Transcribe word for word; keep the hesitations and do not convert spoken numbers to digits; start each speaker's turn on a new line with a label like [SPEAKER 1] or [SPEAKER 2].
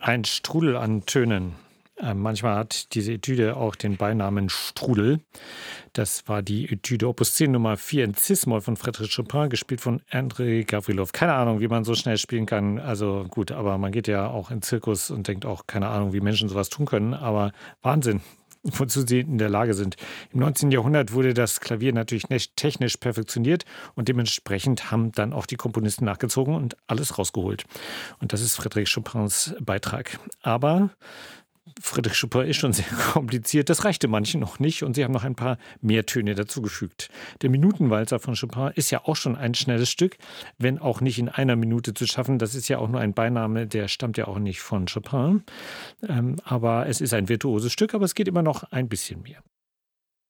[SPEAKER 1] Ein Strudel an Tönen. Äh, manchmal hat diese Etüde auch den Beinamen Strudel. Das war die Etüde Opus zehn Nummer vier in Cis-Moll von Frédéric Chopin, gespielt von Andrei Gavrilov. Keine Ahnung, wie man so schnell spielen kann. Also gut, aber man geht ja auch in den Zirkus und denkt auch, keine Ahnung, wie Menschen sowas tun können. Aber Wahnsinn, wozu sie in der Lage sind. Im neunzehnten. Jahrhundert wurde das Klavier natürlich nicht technisch perfektioniert und dementsprechend haben dann auch die Komponisten nachgezogen und alles rausgeholt. Und das ist Frédéric Chopins Beitrag. Aber Frédéric Chopin ist schon sehr kompliziert. Das reichte manchen noch nicht und sie haben noch ein paar mehr Töne dazugefügt. Der Minutenwalzer von Chopin ist ja auch schon ein schnelles Stück, wenn auch nicht in einer Minute zu schaffen. Das ist ja auch nur ein Beiname, der stammt ja auch nicht von Chopin. Ähm, aber es ist ein virtuoses Stück, aber es geht immer noch ein bisschen mehr.